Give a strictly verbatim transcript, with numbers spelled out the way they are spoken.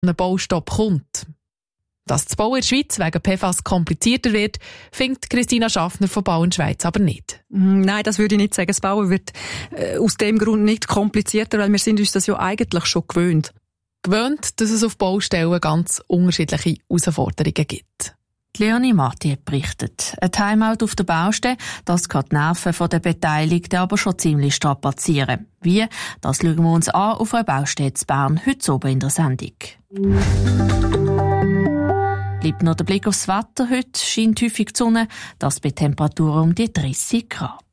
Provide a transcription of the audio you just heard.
ein Baustopp kommt. Dass das Bauen in der Schweiz wegen P F A S komplizierter wird, findet Christina Schaffner von Bau in Schweiz aber nicht. Nein, das würde ich nicht sagen. Das Bauen wird äh, aus dem Grund nicht komplizierter, weil wir sind uns das ja eigentlich schon gewöhnt. Gewöhnt, dass es auf Baustellen ganz unterschiedliche Herausforderungen gibt. Leonie Martier berichtet. Ein Timeout auf der Baustelle, das kann die Nerven der Beteiligten aber schon ziemlich strapazieren. Wie? Das schauen wir uns an auf einer Baustelle in Bern, heute oben in der Sendung. Bleibt noch der Blick aufs Wetter. Heute scheint häufig die Sonne, das bei Temperaturen um die dreissig Grad.